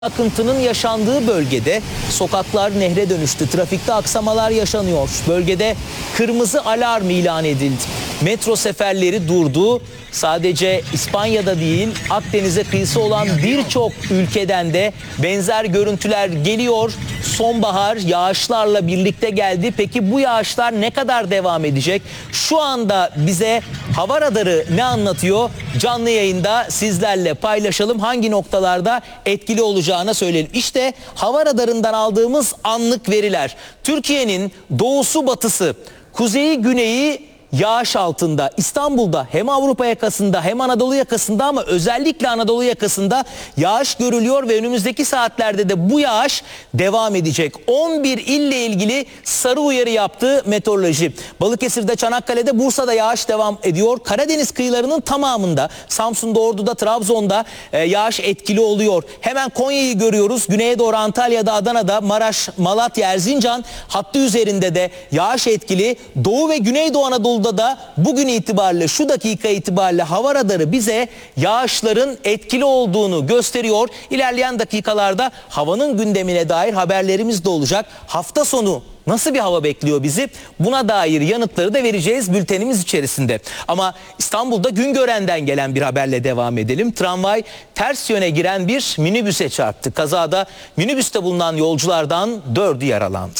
Akıntının yaşandığı bölgede sokaklar nehre dönüştü. Trafikte aksamalar yaşanıyor. Bölgede kırmızı alarm ilan edildi. Metro seferleri durdu. Sadece İspanya'da değil, Akdeniz'e kıyısı olan birçok ülkeden de benzer görüntüler geliyor. Sonbahar yağışlarla birlikte geldi. Peki bu yağışlar ne kadar devam edecek? Şu anda bize hava radarı ne anlatıyor? Canlı yayında sizlerle paylaşalım. Hangi noktalarda etkili olacağını söyleyelim. İşte hava radarından aldığımız anlık veriler. Türkiye'nin doğusu batısı, kuzeyi güneyi yağış altında. İstanbul'da hem Avrupa yakasında hem Anadolu yakasında ama özellikle Anadolu yakasında yağış görülüyor ve önümüzdeki saatlerde de bu yağış devam edecek. 11 ille ilgili sarı uyarı yaptı meteoroloji. Balıkesir'de, Çanakkale'de, Bursa'da yağış devam ediyor. Karadeniz kıyılarının tamamında, Samsun'da, Ordu'da, Trabzon'da yağış etkili oluyor. Hemen Konya'yı görüyoruz. Güneye doğru Antalya'da, Adana'da, Maraş, Malatya, Erzincan hattı üzerinde de yağış etkili. Doğu ve Güneydoğu Anadolu da bugün itibariyle, şu dakika itibariyle hava radarı bize yağışların etkili olduğunu gösteriyor. İlerleyen dakikalarda havanın gündemine dair haberlerimiz de olacak. Hafta sonu nasıl bir hava bekliyor bizi? Buna dair yanıtları da vereceğiz bültenimiz içerisinde. Ama İstanbul'da Güngören'den gelen bir haberle devam edelim. Tramvay ters yöne giren bir minibüse çarptı. Kazada minibüste bulunan yolculardan 4'ü yaralandı.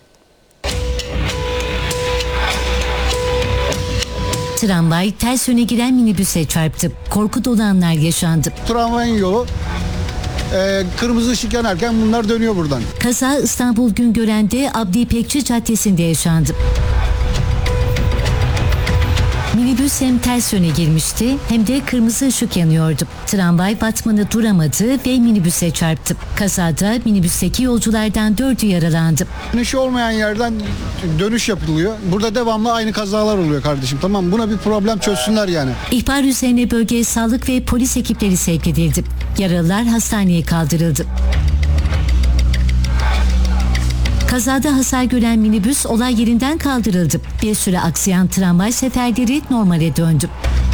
Tramvay ters yöne giren minibüse çarptı. Korku dolu anlar yaşandı. Tramvayın yolu kırmızı ışık yanarken bunlar dönüyor buradan. Kaza İstanbul Güngören'de Abdi İpekçi Caddesi'nde yaşandı. Minibüs hem ters yöne girmişti hem de kırmızı ışık yanıyordu. Tramvay batmanı duramadı ve minibüse çarptı. Kazada minibüsteki yolculardan 4'ü yaralandı. Dönüşü olmayan yerden dönüş yapılıyor. Burada devamlı aynı kazalar oluyor kardeşim. Tamam, buna bir problem çözsünler yani. İhbar üzerine bölgeye sağlık ve polis ekipleri sevk edildi. Yaralılar hastaneye kaldırıldı. Kazada hasar gören minibüs olay yerinden kaldırıldı. Bir süre aksayan tramvay seferleri normale döndü.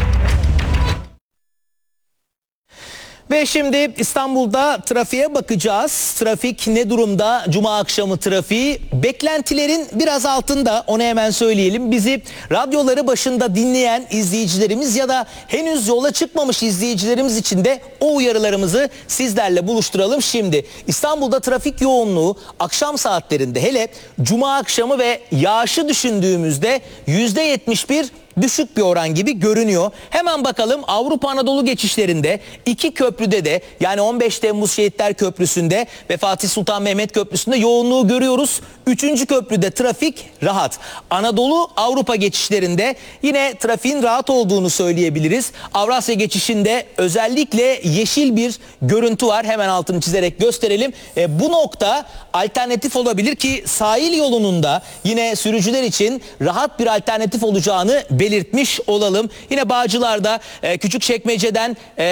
Ve şimdi İstanbul'da trafiğe bakacağız. Trafik ne durumda? Cuma akşamı trafiği beklentilerin biraz altında, onu hemen söyleyelim. Bizi radyoları başında dinleyen izleyicilerimiz ya da henüz yola çıkmamış izleyicilerimiz için de o uyarılarımızı sizlerle buluşturalım. Şimdi İstanbul'da trafik yoğunluğu akşam saatlerinde, hele Cuma akşamı ve yağışı düşündüğümüzde %71 düşük bir oran gibi görünüyor. Hemen bakalım Avrupa Anadolu geçişlerinde, iki köprüde de, yani 15 Temmuz Şehitler Köprüsü'nde ve Fatih Sultan Mehmet Köprüsü'nde yoğunluğu görüyoruz. 3. köprüde trafik rahat. Anadolu Avrupa geçişlerinde yine trafiğin rahat olduğunu söyleyebiliriz. Avrasya geçişinde özellikle yeşil bir görüntü var. Hemen altını çizerek gösterelim. Bu nokta alternatif olabilir ki sahil yolunun da yine sürücüler için rahat bir alternatif olacağını belirtmiş olalım. Yine Bağcılar'da, Küçükçekmece'den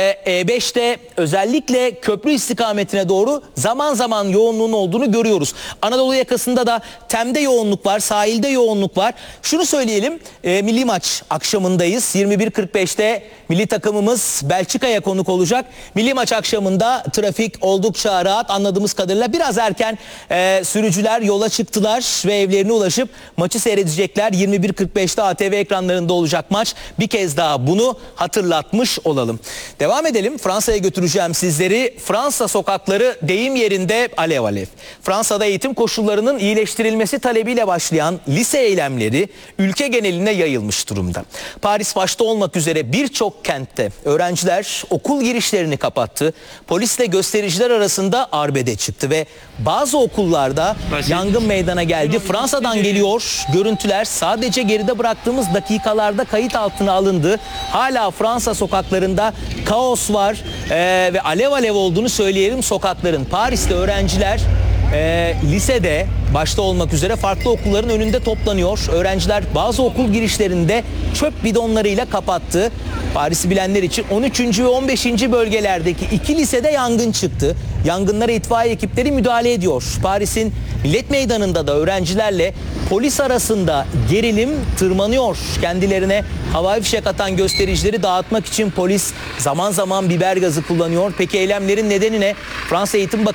E5'te özellikle köprü istikametine doğru zaman zaman yoğunluğun olduğunu görüyoruz. Anadolu yakasında da TEM'de yoğunluk var, sahilde yoğunluk var. Şunu söyleyelim, milli maç akşamındayız. 21.45'te milli takımımız Belçika'ya konuk olacak. Milli maç akşamında trafik oldukça rahat. Anladığımız kadarıyla biraz erken sürücüler yola çıktılar ve evlerine ulaşıp maçı seyredecekler. 21.45'te ATV ekranlarında olacak maç. Bir kez daha bunu hatırlatmış olalım. Devam edelim. Fransa'ya götüreceğim sizleri. Fransa sokakları deyim yerinde alev alev. Fransa'da eğitim koşullarının iyileştirilmesi talebiyle başlayan lise eylemleri ülke geneline yayılmış durumda. Paris başta olmak üzere birçok kentte öğrenciler okul girişlerini kapattı. Polisle göstericiler arasında arbede çıktı ve bazı okullarda yangın meydana geldi. Fransa'dan geliyor görüntüler. Sadece geride bıraktığımız dakikalarda kayıt altına alındı. Hala Fransa sokaklarında kaos var ve alev alev olduğunu söyleyelim sokakların. Paris'te öğrenciler lisede başta olmak üzere farklı okulların önünde toplanıyor. Öğrenciler bazı okul girişlerinde çöp bidonlarıyla kapattı. Paris'i bilenler için 13. ve 15. bölgelerdeki 2 lisede yangın çıktı. Yangınlara itfaiye ekipleri müdahale ediyor. Paris'in Millet Meydanı'nda da öğrencilerle polis arasında gerilim tırmanıyor. Kendilerine havai fişek atan göstericileri dağıtmak için polis zaman zaman biber gazı kullanıyor. Peki eylemlerin nedeni ne? Fransa Eğitim Bakanı